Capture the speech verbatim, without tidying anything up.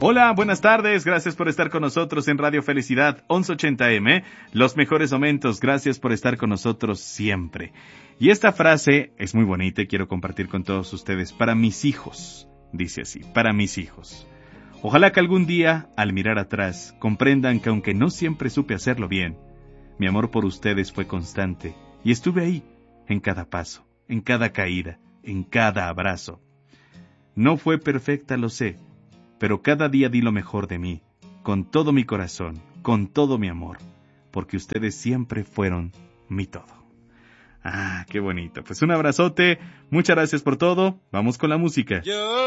Hola, buenas tardes, gracias por estar con nosotros en Radio Felicidad once ochenta eme. Los mejores momentos, gracias por estar con nosotros siempre. Y esta frase es muy bonita y quiero compartir con todos ustedes. Para mis hijos, dice así, para mis hijos. Ojalá que algún día, al mirar atrás, comprendan que aunque no siempre supe hacerlo bien, mi amor por ustedes fue constante y estuve ahí, en cada paso, en cada caída, en cada abrazo. No fue perfecta, lo sé, pero cada día di lo mejor de mí, con todo mi corazón, con todo mi amor, porque ustedes siempre fueron mi todo. Ah, qué bonito. Pues un abrazote, muchas gracias por todo, vamos con la música. Yo